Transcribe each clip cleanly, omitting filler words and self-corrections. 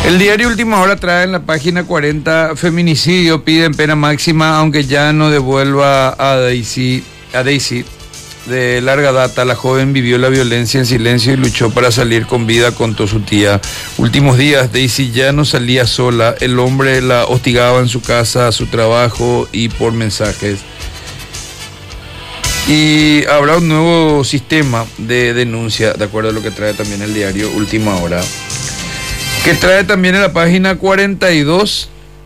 El diario Última Hora trae en la página 40: feminicidio, piden pena máxima aunque ya no devuelva a Daisy. De larga data, la joven vivió la violencia en silencio y luchó para salir con vida, contó su tía. Últimos días, Daisy ya no salía sola. El hombre la hostigaba en su casa, a su trabajo y por mensajes. Y habrá un nuevo sistema de denuncia, de acuerdo a lo que trae también el diario Última Hora, que trae también en la página 42,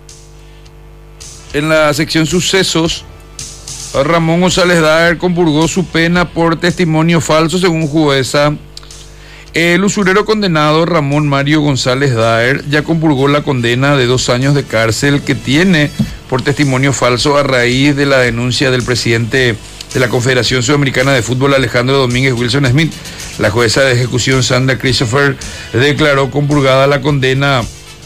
en la sección sucesos. Ramón González Daer compurgó su pena por testimonio falso, según jueza. El usurero condenado Ramón Mario González Daer ya compurgó la condena de 2 años de cárcel que tiene por testimonio falso a raíz de la denuncia del presidente de la Confederación Sudamericana de Fútbol, Alejandro Domínguez Wilson Smith. La jueza de ejecución Sandra Christopher declaró compurgada la condena.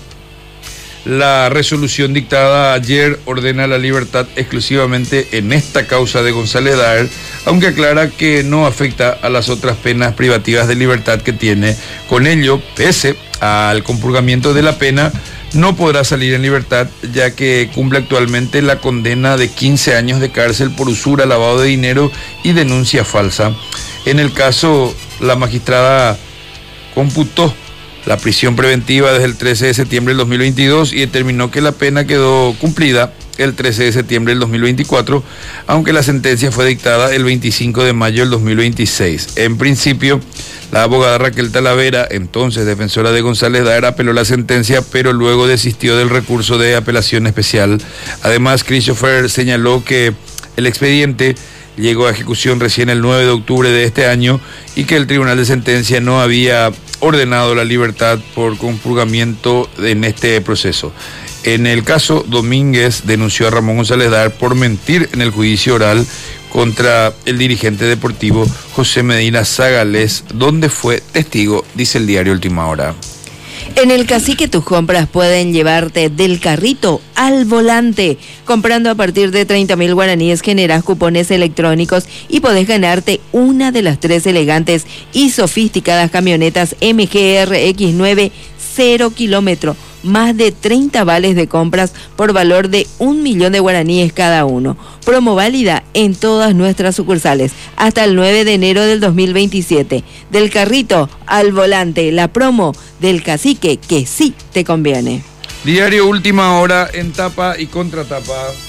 La resolución dictada ayer ordena la libertad exclusivamente en esta causa de González Daer, aunque aclara que no afecta a las otras penas privativas de libertad que tiene. Con ello, pese al compurgamiento de la pena, no podrá salir en libertad, ya que cumple actualmente la condena de 15 años de cárcel por usura, lavado de dinero y denuncia falsa. En el caso, la magistrada computó la prisión preventiva desde el 13 de septiembre del 2022 y determinó que la pena quedó cumplida el 13 de septiembre del 2024, aunque la sentencia fue dictada el 25 de mayo del 2026. En principio, la abogada Raquel Talavera, entonces defensora de González Daer, apeló la sentencia, pero luego desistió del recurso de apelación especial. Además, Christopher señaló que el expediente llegó a ejecución recién el 9 de octubre de este año y que el Tribunal de Sentencia no había ordenado la libertad por compurgamiento en este proceso. En el caso, Domínguez denunció a Ramón González Daer por mentir en el juicio oral contra el dirigente deportivo José Medina Zagales, donde fue testigo, dice el diario Última Hora. En el Cacique tus compras pueden llevarte del carrito al volante. Comprando a partir de 30.000 guaraníes generás cupones electrónicos y podés ganarte una de las 3 elegantes y sofisticadas camionetas MG RX9 0 kilómetro. Más de 30 vales de compras por valor de 1 millón de guaraníes cada uno. Promo válida en todas nuestras sucursales hasta el 9 de enero del 2027. Del carrito al volante, la promo del Cacique que sí te conviene. Diario Última Hora en tapa y contratapa.